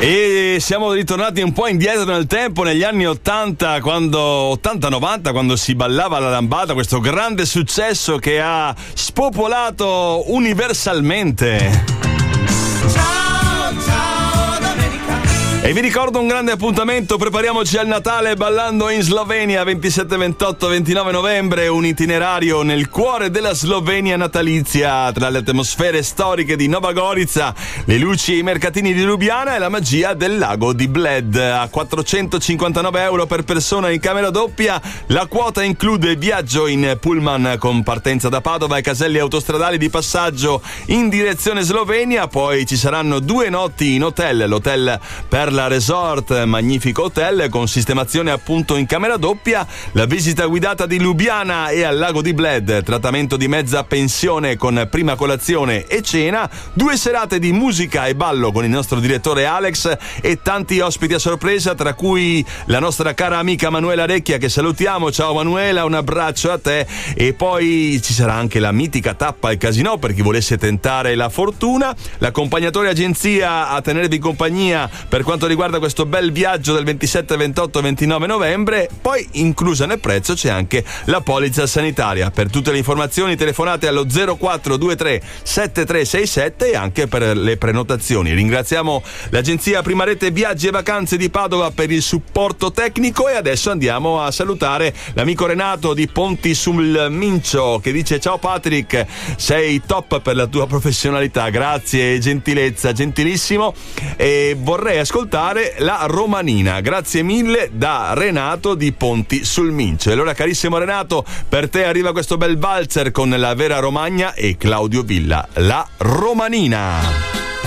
E siamo ritornati un po' indietro nel tempo, negli anni 80-90, quando si ballava la lambada, questo grande successo che ha spopolato universalmente. E vi ricordo un grande appuntamento, prepariamoci al Natale ballando in Slovenia 27, 28, 29 novembre, un itinerario nel cuore della Slovenia natalizia, tra le atmosfere storiche di Nova Gorica, le luci e i mercatini di Lubiana e la magia del lago di Bled. A 459 euro per persona in camera doppia, la quota include viaggio in pullman con partenza da Padova e caselli autostradali di passaggio in direzione Slovenia, poi ci saranno 2 notti in hotel, l'hotel per la Resort, magnifico hotel con sistemazione appunto in camera doppia, la visita guidata di Lubiana e al lago di Bled, trattamento di mezza pensione con prima colazione e cena, 2 serate di musica e ballo con il nostro direttore Alex e tanti ospiti a sorpresa, tra cui la nostra cara amica Manuela Recchia, che salutiamo. Ciao Manuela, un abbraccio a te. E poi ci sarà anche la mitica tappa al Casinò per chi volesse tentare la fortuna, l'accompagnatore agenzia a tenervi compagnia per quanto riguarda questo bel viaggio del 27, 28, 29 novembre. Poi inclusa nel prezzo c'è anche la polizza sanitaria. Per tutte le informazioni telefonate allo 0423 7367 e anche per le prenotazioni. Ringraziamo l'agenzia Prima Rete Viaggi e Vacanze di Padova per il supporto tecnico e adesso andiamo a salutare l'amico Renato di Ponti sul Mincio, che dice: ciao Patrick, sei top per la tua professionalità, grazie, gentilezza, gentilissimo, e vorrei ascoltare la Romanina, grazie mille, da Renato di Ponti sul Mincio. E allora, carissimo Renato, per te arriva questo bel valzer con la Vera Romagna e Claudio Villa, la Romanina.